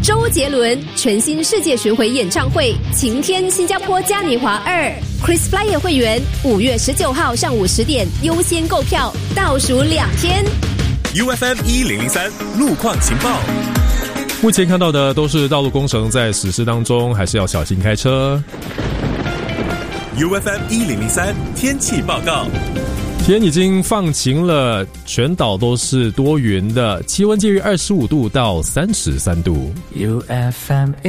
周杰伦全新世界巡回演唱会，晴天新加坡嘉年华2 Chris Flyer 会员5月19号上午10点优先购票，倒数2天。 UFM 1003路况情报。 目前看到的都是道路工程在实施当中，还是要小心开车。 UFM 1003天气报告。 天已经放晴了，全岛都是多云的，气温介于25度到33度。 UFM